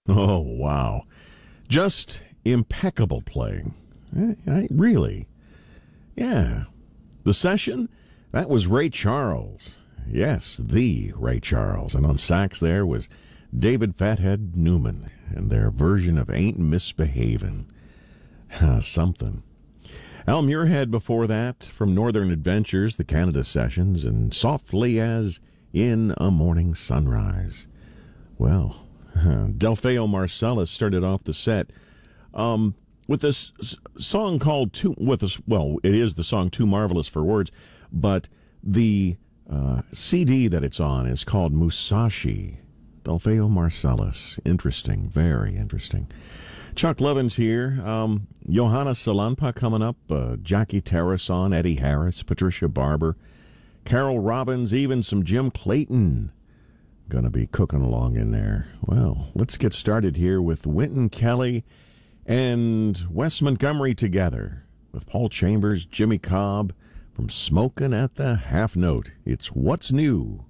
Oh, wow. Just impeccable playing. Really? Yeah. The Session, that was Ray Charles. Yes, the Ray Charles. And on sax there was David Fathead Newman and their version of Ain't Misbehavin'. Something. Al Muirhead before that from Northern Adventures, the Canada Sessions, and Softly as in a Morning Sunrise. Well, Delfeo Marcellus started off the set with this song called it is the song Too Marvelous for Words, but the CD that it's on is called Musashi. Delfeo Marcellus. Interesting, very interesting. Chuck Levin's here. Johanna Salanpa coming up. Jackie Terrason, Eddie Harris, Patricia Barber, Carol Robbins, even some Jim Clayton going to be cooking along in there. Well, let's get started here with Wynton Kelly and Wes Montgomery together with Paul Chambers, Jimmy Cobb from Smokin' at the Half Note. It's What's New.